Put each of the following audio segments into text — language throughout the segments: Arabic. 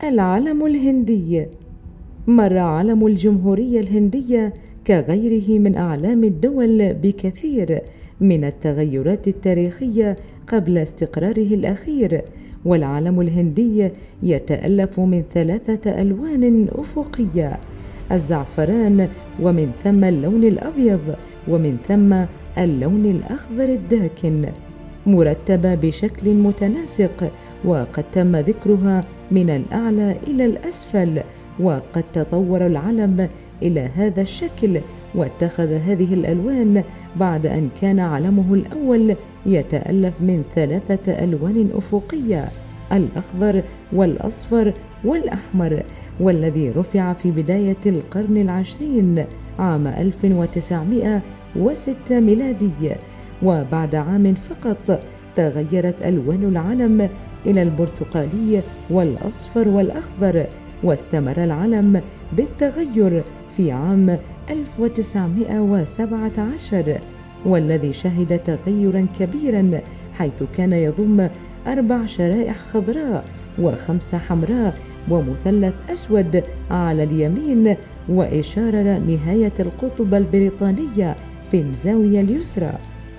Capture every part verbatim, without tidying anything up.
العلم الهندي. مر علم الجمهورية الهندية كغيره من أعلام الدول بكثير من التغيرات التاريخية قبل استقراره الأخير، والعلم الهندي يتألف من ثلاثة ألوان أفقية: الزعفران، ومن ثم اللون الأبيض، ومن ثم اللون الأخضر الداكن، مرتبة بشكل متناسق، وقد تم ذكرها من الأعلى إلى الأسفل. وقد تطور العلم إلى هذا الشكل واتخذ هذه الألوان بعد أن كان علمه الأول يتألف من ثلاثة ألوان أفقية: الأخضر والأصفر والأحمر، والذي رفع في بداية القرن العشرين عام ألف وتسعمائة وستة ميلادي. وبعد عام فقط تغيرت ألوان العلم إلى البرتقالي والأصفر والأخضر، واستمر العلم بالتغير في عام ألف وتسعمائة وسبعة عشر، والذي شهد تغيرا كبيرا، حيث كان يضم أربع شرائح خضراء وخمسة حمراء ومثلث أسود على اليمين، وإشارة لنهاية القطب البريطانية في الزاوية اليسرى.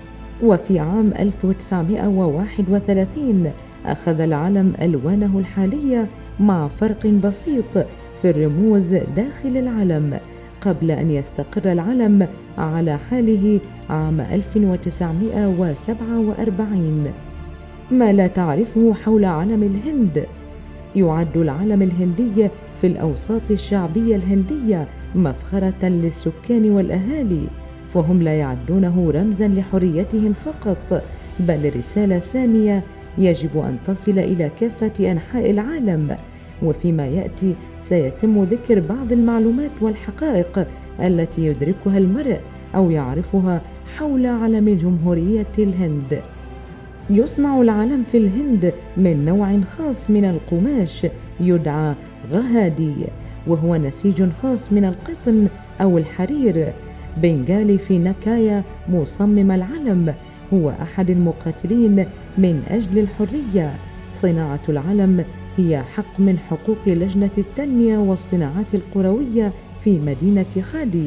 وفي عام ألف وتسعمائة وواحد وثلاثين أخذ العلم ألوانه الحالية مع فرق بسيط في الرموز داخل العلم، قبل أن يستقر العلم على حاله عام ألف وتسعمائة وسبعة وأربعين. ما لا تعرفه حول علم الهند: يعد العلم الهندي في الأوساط الشعبية الهندية مفخرة للسكان والأهالي، فهم لا يعدونه رمزا لحريتهم فقط، بل رسالة سامية يجب أن تصل إلى كافة أنحاء العالم. وفيما يأتي سيتم ذكر بعض المعلومات والحقائق التي يدركها المرء أو يعرفها حول علم جمهورية الهند. يصنع العلم في الهند من نوع خاص من القماش يدعى غهادي، وهو نسيج خاص من القطن أو الحرير. بنغالي في نكايا مصمم العلم هو أحد المقاتلين من أجل الحرية. صناعة العلم هي حق من حقوق لجنة التنمية والصناعات القروية في مدينة خادي.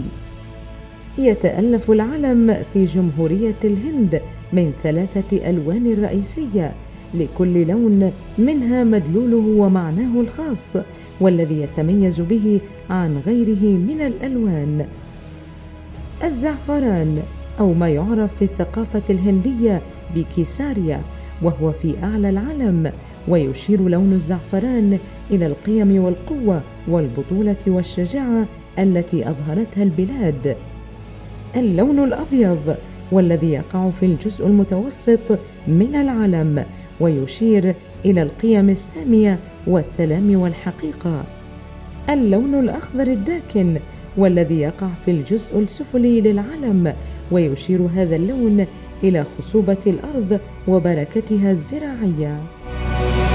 يتألف العلم في جمهورية الهند من ثلاثة ألوان رئيسية، لكل لون منها مدلوله ومعناه الخاص، والذي يتميز به عن غيره من الألوان. الزعفران، أو ما يعرف في الثقافة الهندية بكيساريا، وهو في أعلى العلم، ويشير لون الزعفران إلى القيم والقوة والبطولة والشجاعة التي أظهرتها البلاد. اللون الأبيض، والذي يقع في الجزء المتوسط من العلم، ويشير إلى القيم السامية والسلام والحقيقة. اللون الأخضر الداكن، والذي يقع في الجزء السفلي للعلم، ويشير هذا اللون إلى خصوبة الأرض وبركتها الزراعية.